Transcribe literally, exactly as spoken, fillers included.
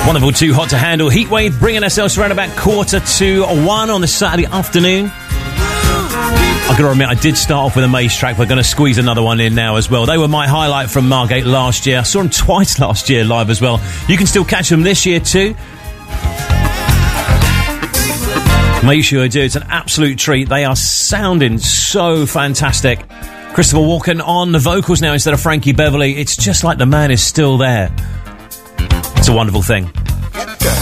Wonderful, too hot to handle. Heatwave bringing ourselves around about quarter to one on this Saturday afternoon. I've got to admit, I did start off with a Maze track. We're going to squeeze another one in now as well. They were my highlight from Margate last year. I saw them twice last year live as well. You can still catch them this year too. Make sure you do. It's an absolute treat. They are sounding so fantastic. Christopher Walken on the vocals now instead of Frankie Beverly. It's just like the man is still there. It's a wonderful thing.